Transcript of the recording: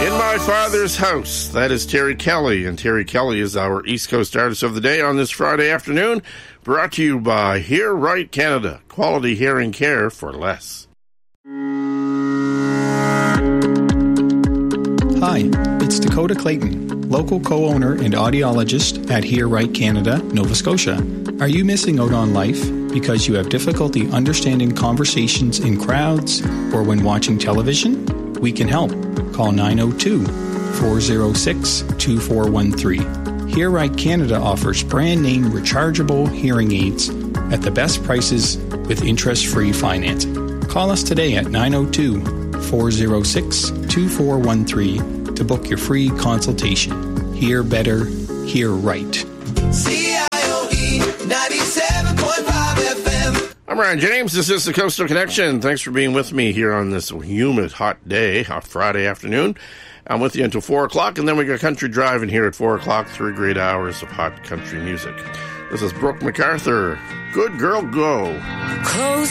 In My Father's House. That is Terry Kelly, and Terry Kelly is our East Coast Artist of the Day on this Friday afternoon, brought to you by Hear Right Canada, quality hearing care for less. Hi, it's Dakota Clayton, local co-owner and audiologist at Hear Right Canada, Nova Scotia. Are you missing out on life because you have difficulty understanding conversations in crowds or when watching television? We can help. Call 902-406-2413. Hear Right Canada offers brand-name rechargeable hearing aids at the best prices with interest-free financing. Call us today at 902-406-2413 to book your free consultation. Hear better, hear right. CIOE 97.5 FM. I'm Ryan James. This is the Coastal Connection. Thanks for being with me here on this humid, hot day, a Friday afternoon. I'm with you until 4 o'clock, and then we got Country Driving here at 4 o'clock, 3 great hours of hot country music. This is Brooke MacArthur. Good Girl Go. Close